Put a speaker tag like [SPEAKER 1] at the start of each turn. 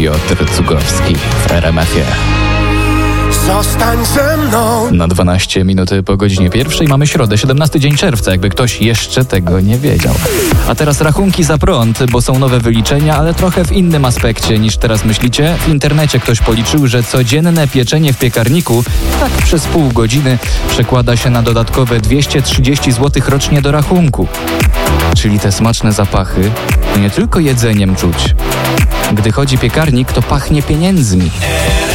[SPEAKER 1] Piotr Cugowski w RMF-ie.
[SPEAKER 2] Zostań ze mną.
[SPEAKER 1] Na 12 minuty po godzinie 1 mamy środę, 17 dzień czerwca, jakby ktoś jeszcze tego nie wiedział. A teraz rachunki za prąd, bo są nowe wyliczenia, ale trochę w innym aspekcie niż teraz myślicie. W internecie ktoś policzył, że codzienne pieczenie w piekarniku, tak przez pół godziny, przekłada się na dodatkowe 230 zł rocznie do rachunku. Czyli te smaczne zapachy nie tylko jedzeniem czuć. Gdy chodzi piekarnik, to pachnie pieniędzmi.